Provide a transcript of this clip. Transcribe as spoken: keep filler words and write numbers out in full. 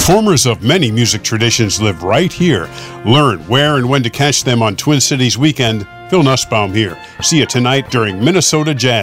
Performers of many music traditions live right here. Learn where and when to catch them on Twin Cities Weekend. Phil Nussbaum here. See you tonight during Minnesota Jazz.